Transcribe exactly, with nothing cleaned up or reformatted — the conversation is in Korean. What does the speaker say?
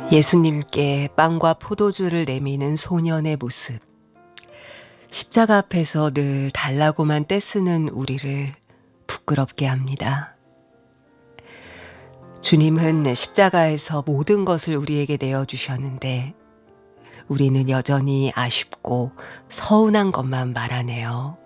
예수님께 빵과 포도주를 내미는 소년의 모습. 십자가 앞에서 늘 달라고만 떼쓰는 우리를 부끄럽게 합니다. 주님은 십자가에서 모든 것을 우리에게 내어주셨는데 우리는 여전히 아쉽고 서운한 것만 말하네요.